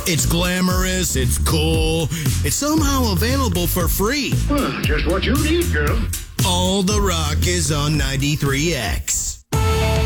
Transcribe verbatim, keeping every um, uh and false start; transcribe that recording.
It's glamorous, it's cool, it's somehow available for free. Well, just what you need, girl. All the rock is on ninety-three X.